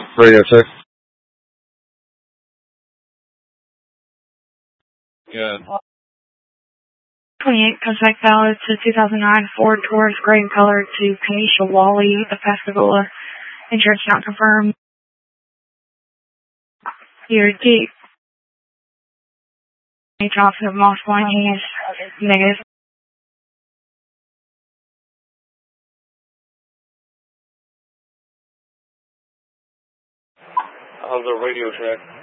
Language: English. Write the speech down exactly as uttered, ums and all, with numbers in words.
Radio check. Good. twenty-eight, contact valid to two thousand nine Ford Taurus gray in color to Kanisha Wally, the Pascagoula. Insurance not confirmed. Your Jeep. Johnson of Moss Point is negative. How's the radio check?